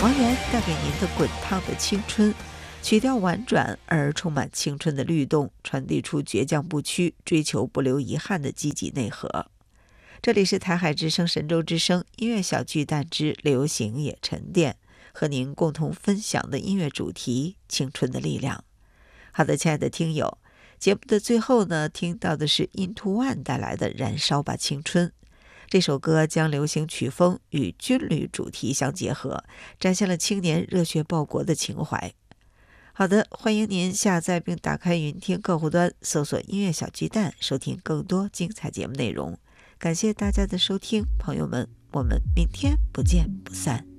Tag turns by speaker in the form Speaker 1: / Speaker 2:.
Speaker 1: 王源带给您的滚烫的青春，曲调婉转而充满青春的律动，传递出倔强不屈、追求不留遗憾的积极内核。这里是台海之声神州之声音乐小巨蛋之流行也沉淀，和您共同分享的音乐主题：青春的力量。好的，亲爱的听友，节目的最后呢，听到的是 Into One 带来的《燃烧吧青春》。这首歌将流行曲风与军旅主题相结合，展现了青年热血报国的情怀。好的，欢迎您下载并打开云听客户端，搜索音乐小巨蛋，收听更多精彩节目内容。感谢大家的收听，朋友们，我们明天不见不散。